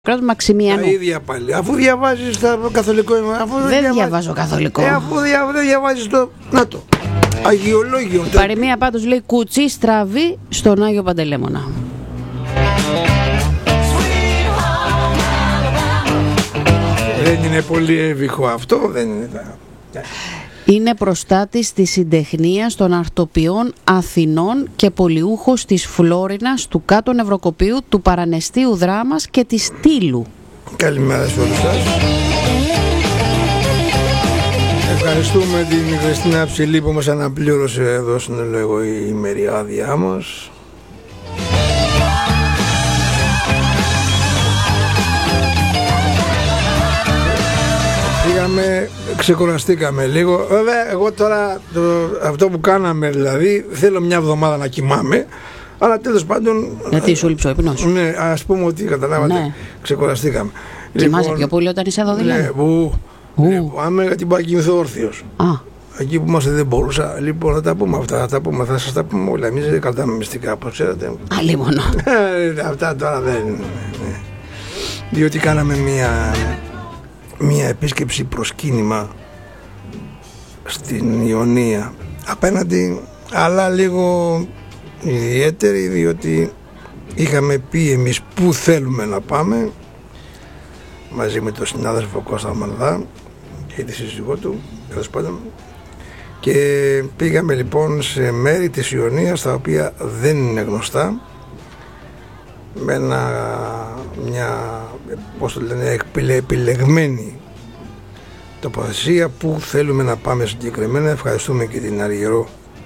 Κράτος Μαξιμιανού. Τα ίδια πάλι. Αφού διαβάζεις το καθολικό. Δεν διαβάζω καθολικό. Αφού δεν διαβάζεις το. Να το. Αγιολόγιο. Η παροιμία πάντως λέει κουτσί στραβή στον Άγιο Παντελέμωνα. Δεν είναι πολύ εύηχο αυτό. Δεν είναι. Είναι προστάτης της συντεχνίας των αρτοποιών Αθηνών και πολιούχος της Φλόρινας, του Κάτω Νευροκοπίου, του Παρανεστίου Δράμας και της Τύλου. Καλημέρα σε όλους σας. Ευχαριστούμε την Χριστίνα Ψηλή που μας αναπλήρωσε εδώ στον λόγο η ημεριάδειά μας. Πήγαμε, ξεκουραστήκαμε λίγο. Βέβαια, εγώ τώρα αυτό που κάναμε δηλαδή, θέλω μια εβδομάδα να κοιμάμαι. Αλλά τέλος πάντων. Γιατί σου λείψε ο ύπνος? Ναι, ας πούμε ότι καταλάβατε, ναι. Ξεκουραστήκαμε. Κοιμάσαι πιο πολύ όταν είσαι εδώ δηλαδή? Ναι, πάμε γιατί πάω να κοιμηθώ όρθιος. Εκεί που είμαστε δεν μπορούσα. Λοιπόν, θα τα πούμε αυτά, θα σας τα πούμε όλα. Εμείς δεν κρατάμε μυστικά, όπως ξέρετε. Αλλήμωνο. Αυτά τώρα δεν είναι. Διότι κάναμε μια επίσκεψη προσκύνημα στην Ιωνία απέναντι, αλλά λίγο ιδιαίτερη, διότι είχαμε πει εμείς που θέλουμε να πάμε μαζί με τον συνάδελφο Κώστα Μανδά και τη σύζυγό του, τέλος πάντων, και πήγαμε λοιπόν σε μέρη της Ιωνίας τα οποία δεν είναι γνωστά, με μια, πώς το λένε, επιλεγμένη τοποθεσία που θέλουμε να πάμε συγκεκριμένα. Ευχαριστούμε και την Αργυρό,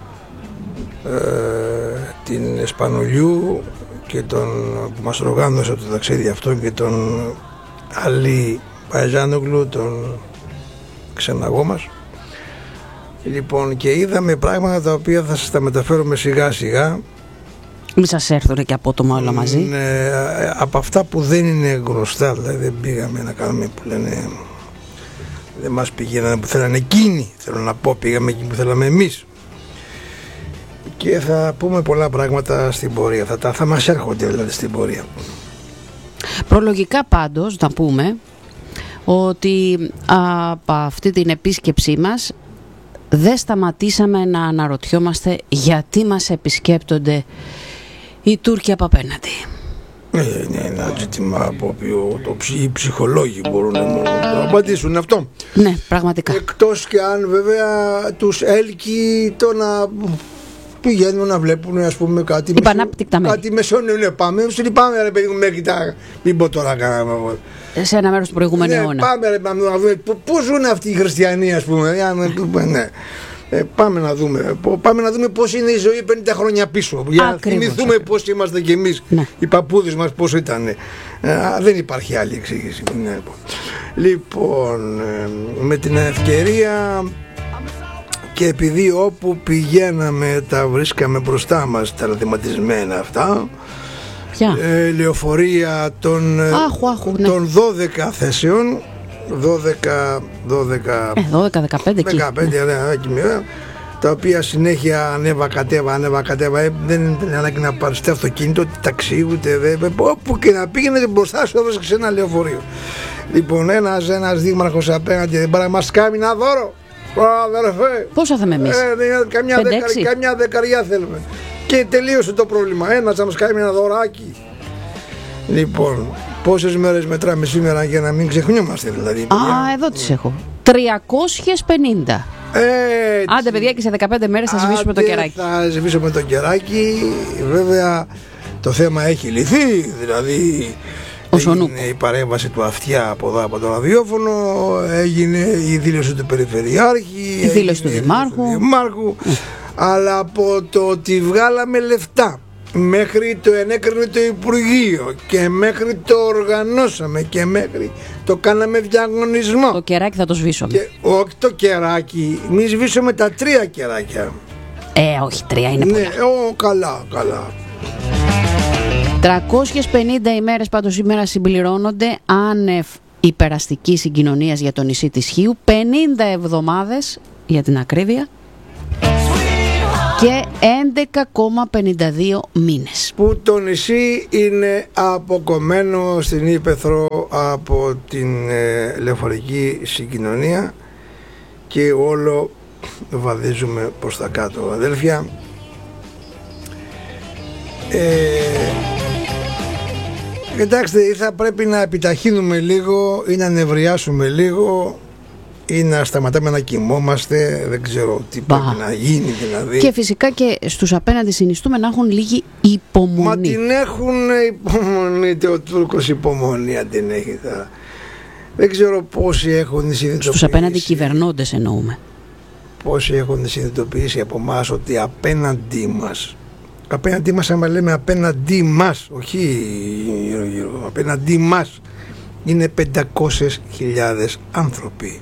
την Εσπανολιού και τον που μας οργάνωσε το ταξίδι αυτό, και τον Αλή Παϊζάνογλου, τον ξεναγό μας. Λοιπόν, και είδαμε πράγματα τα οποία θα σας τα μεταφέρουμε σιγά σιγά. Μην σας έρθουν και απότομα όλα μαζί. Ναι, από αυτά που δεν είναι γνωστά, δηλαδή δεν πήγαμε να κάνουμε που λένε, δεν μας πηγαίνανε που θέλανε εκείνοι, θέλω να πω, πήγαμε εκεί που θέλαμε εμείς. Και θα πούμε πολλά πράγματα στην πορεία, θα μας έρχονται δηλαδή στην πορεία. Προλογικά πάντως να πούμε ότι από αυτή την επίσκεψή μας δεν σταματήσαμε να αναρωτιόμαστε γιατί μας επισκέπτονται οι Τούρκοι από απέναντι. Είναι ένα ζήτημα από οποίο οι ψυχολόγοι μπορούν να απαντήσουν αυτό. Ναι, πραγματικά. Εκτός και αν βέβαια τους έλκει το να πηγαίνουν να βλέπουν, ας πούμε, κάτι μεσόνιο. Ναι, πάμε, πάμε ρε παιδί μου, μέχρι τα, μην πω τώρα κανένα. Σε ένα μέρος του προηγούμενου αιώνα. Πάμε ρε, να δούμε πώς ζουν αυτοί οι χριστιανοί, ας πούμε. Ναι. Πάμε να δούμε πώς είναι η ζωή 50 χρόνια πίσω, για να θυμηθούμε πώς είμαστε κι εμείς, ναι. Οι παππούδες μας πώς ήταν. Δεν υπάρχει άλλη εξήγηση. Ναι. Λοιπόν, με την ευκαιρία, και επειδή όπου πηγαίναμε τα βρίσκαμε μπροστά μας τα αναδηματισμένα αυτά, λεωφορεία των 12 θέσεων, 12-15 εκεί. 15, τα οποία συνέχεια ανέβα κατέβα. Δεν είναι ανάγκη να πάρεις το αυτοκίνητο, ταξί, ούτε όπου και να πήγαινε μπροστά σου έβρισκες ένα λεωφορείο. Λοιπόν, ένας δήμαρχος απέναντι δεν πάει να μας κάνει ένα δώρο. Αδερφέ, πόσα θα με εμείς? Καμιά δεκαριά θέλουμε. Και τελείωσε το πρόβλημα. Ένας θα μας κάνει ένα δωράκι. Λοιπόν, πόσες μέρες μετράμε σήμερα για να μην ξεχνιόμαστε δηλαδή? Εδώ τις έχω. 350. Άντε παιδιά, και σε 15 μέρες θα σβήσουμε το κεράκι. Θα σβήσουμε το κεράκι. Βέβαια το θέμα έχει λυθεί. Δηλαδή έγινε η παρέμβαση του Αυτιά από εδώ, από το ραδιόφωνο. Έγινε η δήλωση του Περιφερειάρχη, η δήλωση του Δημάρχου. Αλλά από το ότι βγάλαμε λεφτά μέχρι το ενέκρινε το Υπουργείο και μέχρι το οργανώσαμε και μέχρι το κάναμε διαγωνισμό, το κεράκι θα το σβήσουμε. Όχι το κεράκι, μη σβήσουμε τα 3 κεράκια. Όχι, 3 είναι πολλά. Ναι, καλά. 350 ημέρες πάντως σήμερα συμπληρώνονται άνευ υπεραστική συγκοινωνίας για το νησί της Χίου, 50 εβδομάδες για την ακρίβεια. και 11,52 μήνες. Που το νησί είναι αποκομμένο στην Ύπαιθρο από την λεωφορική συγκοινωνία και όλο βαδίζουμε προς τα κάτω, αδέλφια. Κοιτάξτε, ή θα πρέπει να επιταχύνουμε λίγο ή να νευριάσουμε λίγο ή να σταματάμε να κοιμόμαστε, δεν ξέρω τι πρέπει να γίνει δηλαδή. Και φυσικά και στους απέναντι συνιστούμε να έχουν λίγη υπομονή. Μα την έχουν υπομονή, ο Τούρκος υπομονή αν την έχει τώρα. Δεν ξέρω πόσοι έχουν συνειδητοποιήσει. Στους απέναντι κυβερνώντες εννοούμε. Πόσοι έχουν συνειδητοποιήσει από εμάς ότι απέναντί μας, άμα λέμε απέναντί μας, όχι γύρω, απέναντί μας είναι 500.000 άνθρωποι.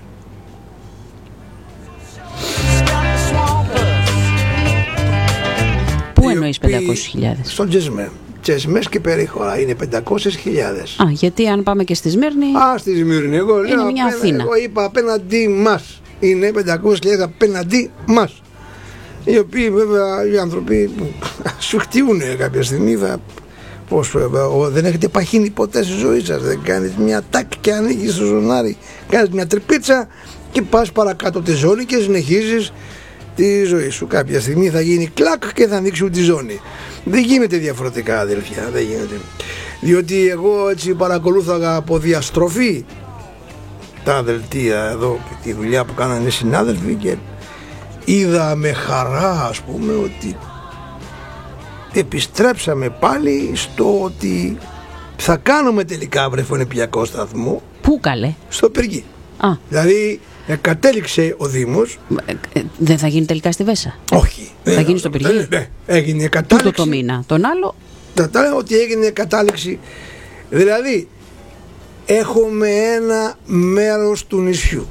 Πού εννοείς 500.000? Στον Τσεσμέ. Τσεσμές και περίχωρα είναι 500.000. Γιατί αν πάμε και στη Σμύρνη. Στη Σμύρνη, εγώ λέω μια Αθήνα. Εγώ είπα απέναντί μας. Είναι 500.000 απέναντί μας. Οι οποίοι βέβαια οι άνθρωποι σου χτιούν κάποια στιγμή. Δεν έχετε παχύνει ποτέ στη ζωή σας. Δεν κάνεις μια τάκ και ανοίγεις το ζωνάρι. Κάνεις μια τρυπίτσα και πας παρακάτω τη ζώνη και συνεχίζεις τη ζωή σου. Κάποια στιγμή θα γίνει κλακ και θα ανοίξουν τη ζώνη. Δεν γίνεται διαφορετικά, αδελφιά, δεν γίνεται. Διότι εγώ έτσι παρακολούθαγα από διαστροφή τα δελτία εδώ και τη δουλειά που κάνανε οι συνάδελφοι και είδα με χαρά, ας πούμε, ότι επιστρέψαμε πάλι στο ότι θα κάνουμε τελικά βρεφονιπιακό σταθμό. Πού καλέ? Στο Πυργή. Δηλαδή κατέληξε ο Δήμος. Δεν θα γίνει τελικά στη Βέσα? Όχι. Θα γίνει στο Πυργή. Ναι, έγινε κατάληξη. Τούτο το μήνα. Τον άλλο. Ότι έγινε κατάληξη. Δηλαδή έχουμε ένα μέρος του νησιού,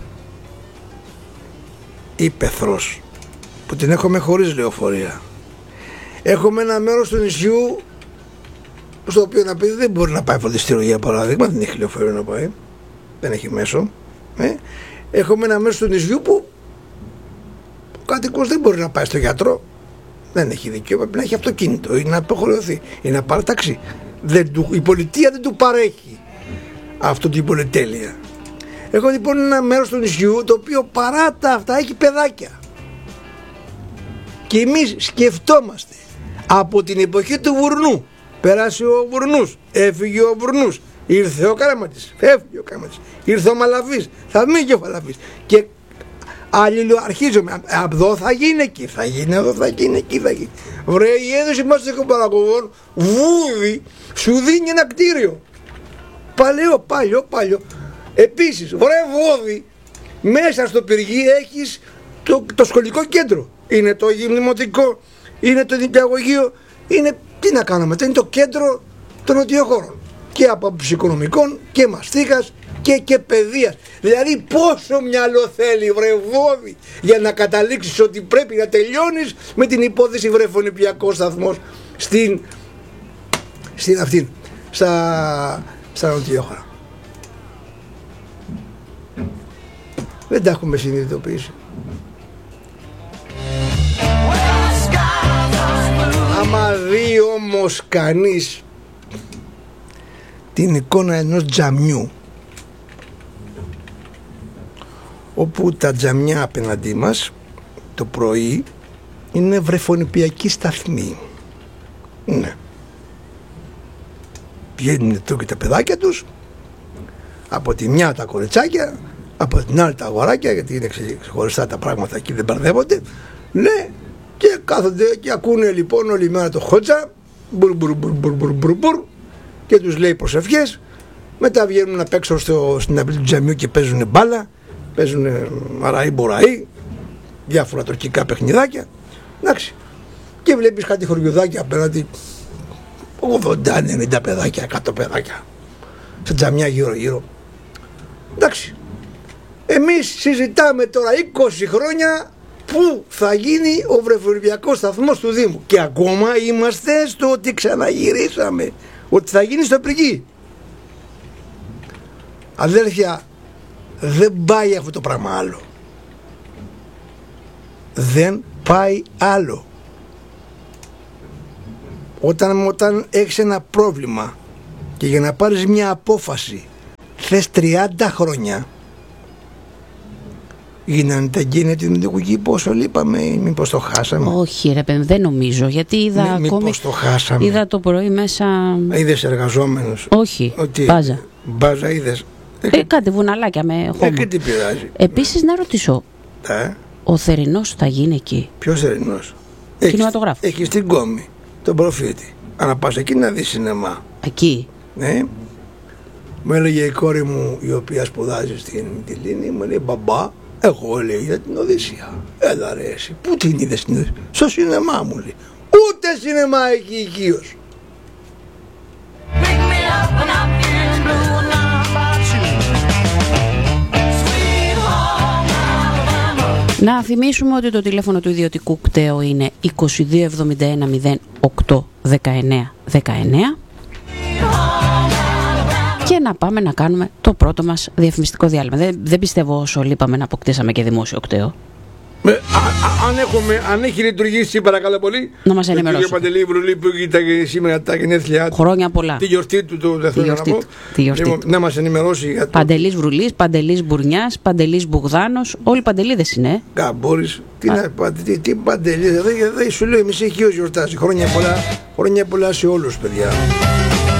Ύπαιθρος, που την έχουμε χωρίς λεωφορεία. Έχουμε ένα μέρος του νησιού στο οποίο ένα παιδί δεν μπορεί να πάει φροντιστήριο, για παράδειγμα, δεν έχει λεωφορείο να πάει, δεν έχει μέσο. Έχουμε ένα μέρος του νησιού που ο κάτοικος δεν μπορεί να πάει στο γιατρό, δεν έχει δικαίωμα, πρέπει να έχει αυτοκίνητο ή να υποχρεωθεί ή να πάρει ταξί. Η πολιτεία δεν του παρέχει αυτό την πολυτέλεια. Έχω λοιπόν ένα μέρος του νησιού το οποίο παρά τα αυτά έχει παιδάκια. Και εμείς σκεφτόμαστε από την εποχή του Βουρνού. Πέρασε ο Βουρνούς, έφυγε ο Βουρνούς, ήρθε ο Καραματής, έφυγε ο Καραματής, ήρθε ο Μαλαβής, θα μείνει και ο Μαλαβής. Και αλληλοαρχίζομαι, εδώ θα γίνει εκεί, θα γίνει εδώ, θα γίνει εκεί, θα γίνει. Βρε, η έδωση μας των παραγωγών Βούδι σου δίνει ένα κτίριο. Παλιό. Επίσης, βρε Βόδι, μέσα στο Πυργή έχεις το σχολικό κέντρο. Είναι το γυμνημοτικό, είναι το νοικιαγωγείο, είναι, τι να κάνουμε, είναι το κέντρο των νοτιοχώρων. Και από οικονομικών και μαστίγας και παιδείας. Δηλαδή πόσο μυαλό θέλει βρε Βόδι για να καταλήξεις ότι πρέπει να τελειώνεις με την υπόθεση βρεφονιπιακό σταθμός στα νοτιόχωρα. Δεν τα έχουμε συνειδητοποιήσει. Άμα δει όμως κανείς την εικόνα ενός τζαμιού, όπου τα τζαμιά απέναντί μας το πρωί είναι βρεφονιπιακοί σταθμοί. Ναι. Βγαίνουν εδώ και τα παιδάκια τους, από τη μια τα κοριτσάκια, από την άλλη τα αγοράκια, γιατί είναι ξεχωριστά τα πράγματα εκεί, δεν μπερδεύονται. Ναι, και κάθονται και ακούνε λοιπόν όλη μέρα το χότσα, μπουρ, και τους λέει προσευχές. Μετά βγαίνουν απ' έξω στην αυλή του τζαμιού και παίζουν μπάλα, παίζουν αραή μποραή, διάφορα τουρκικά παιχνιδάκια. Εντάξει. Και βλέπεις κάτι χωριουδάκια απέναντι, 80-90 παιδάκια, 100 παιδάκια, σε τζαμιά γύρω. Εντάξει. Εμείς συζητάμε τώρα 20 χρόνια πού θα γίνει ο βρεφονιπιακός σταθμός του Δήμου και ακόμα είμαστε στο ότι ξαναγυρίσαμε, ότι θα γίνει στο Πυργή. Αδέρφια, δεν πάει αυτό το πράγμα άλλο. Δεν πάει άλλο. Όταν έχεις ένα πρόβλημα και για να πάρεις μια απόφαση θες 30 χρόνια, γίνανε τα γκίνε του Δημητικού πόσο λείπαμε, μήπως το χάσαμε? Όχι ρε παιδί, δεν νομίζω, γιατί είδα μήπως το χάσαμε? Είδα το πρωί μέσα... Είδες εργαζόμενους? Όχι, μπάζα. Μπάζα είδες? Κάτι βουναλάκια με χώμα. Και τι πειράζει. Επίσης να ρωτήσω, ο θερινός θα γίνει εκεί? Ποιος θερινός? Κινηματογράφο. Έχεις την Κόμη, τον Προφήτη. Αν πας εκεί να δεις σινεμά. Εκεί? Ναι. Μου έλεγε η κόρη μου, η οποία σπουδάζει στην Μυτιλήνη, μου λέει μπαμπά, εγώ λέει για την Οδύσσεια. Έλα ρε εσύ, πού την είδες την Οδύσσεια? Στο σινεμά μου λέει. Ούτε σινεμά εκεί οικείως. Να θυμίσουμε ότι το τηλέφωνο του ιδιωτικού κταίου είναι 2271 08 19 19 και να πάμε να κάνουμε το πρώτο μας διαφημιστικό διάλειμμα. Δεν πιστεύω όσο λείπαμε να αποκτήσαμε και δημόσιο κταίο. Αν έχει λειτουργήσει, παρακαλώ πολύ, να μας ενημερώσει. Ο κ. Παντελή Βρουλή που ήταν σήμερα τα γενέθλιά του. Χρόνια πολλά. Τη γιορτή του, δεν θέλω να πω. Λοιπόν, να μας ενημερώσει για το... Παντελής Βρουλής, Παντελής Μπουρνιάς, Παντελής Μπουγδάνος, όλοι παντελίδες είναι. Μπορείς, τι Παντελής, δεν σου λέω, εμείς εκεί ως γιορτάζει. Χρόνια πολλά σε όλους παιδιά.